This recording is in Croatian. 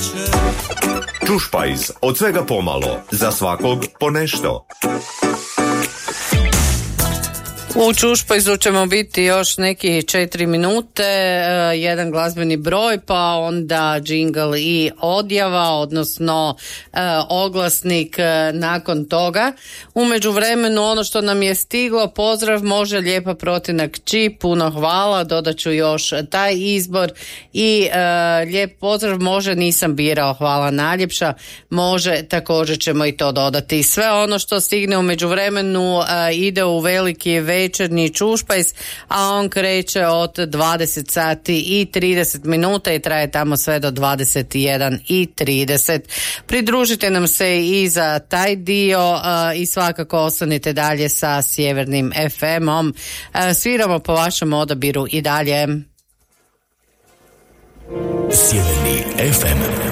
Čušpajz, od svega pomalo, za svakog po nešto. U Čušpajzu ćemo biti još neki 4 minute, jedan glazbeni broj, pa onda džingl i odjava, odnosno oglasnik nakon toga. U međuvremenu ono što nam je stiglo, pozdrav, može lijepa protina kći, puno hvala, dodat ću još taj izbor i lijep pozdrav, može nisam birao, hvala najljepša, može, također ćemo i to dodati. Sve ono što stigne u međuvremenu ide u veliki večernji Čušpajz, a on kreće od 20 sati i 30 minuta i traje tamo sve do 21:30. Pridružite nam se i za taj dio i svakako ostanite dalje sa Sjevernim FM-om. Sviramo po vašem odabiru i dalje. Sjeverni FM.